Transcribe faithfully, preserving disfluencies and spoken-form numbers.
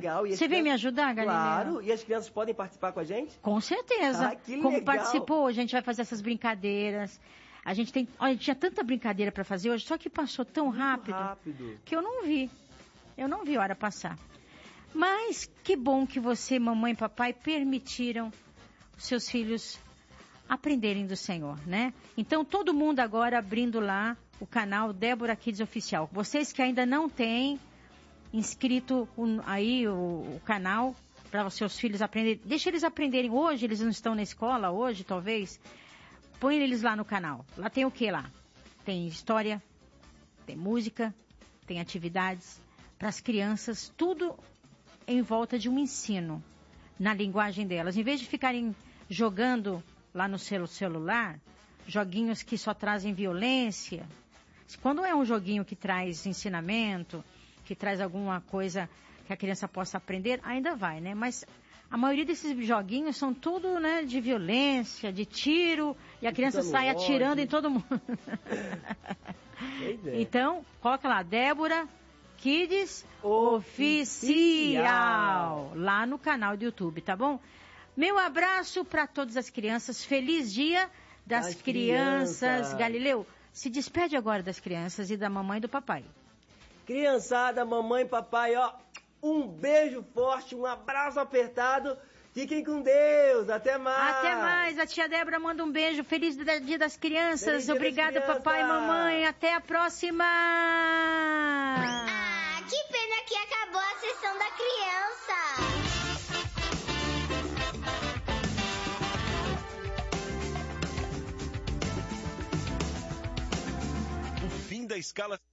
legal. E Você vem crianças... me ajudar, Galileu? Claro, e as crianças podem participar com a gente? Com certeza. Ah, que Como legal. participou, a gente vai fazer essas brincadeiras. A gente tem, olha, tinha tanta brincadeira para fazer hoje, só que passou tão Muito rápido, rápido que eu não vi. Eu não vi a hora passar. Mas que bom que você, mamãe e papai, permitiram os seus filhos aprenderem do Senhor, né? Então, todo mundo agora abrindo lá o canal Débora Kids Oficial. Vocês que ainda não têm inscrito um, aí o, o canal para os seus filhos aprenderem. Deixa eles aprenderem hoje, eles não estão na escola hoje, talvez. Põe eles lá no canal. Lá tem o que lá? Tem história, tem música, tem atividades para as crianças, tudo em volta de um ensino na linguagem delas. Em vez de ficarem jogando lá no celu- celular, joguinhos que só trazem violência. Quando é um joguinho que traz ensinamento, que traz alguma coisa que a criança possa aprender, ainda vai, né? Mas a maioria desses joguinhos são tudo, né, de violência, de tiro, e a criança sai atirando em todo mundo. Então, coloca lá, Débora Kids Oficial, lá no canal do YouTube, tá bom? Meu abraço para todas as crianças, feliz dia das, das crianças. crianças. Galileu, se despede agora das crianças e da mamãe e do papai. Criançada, mamãe e papai, ó, um beijo forte, um abraço apertado. Fiquem com Deus, até mais. Até mais, a tia Débora manda um beijo, feliz dia das crianças. Feliz dia Obrigada, das crianças. papai e mamãe, até a próxima. Ah, que pena que acabou a sessão da criança. O fim da escala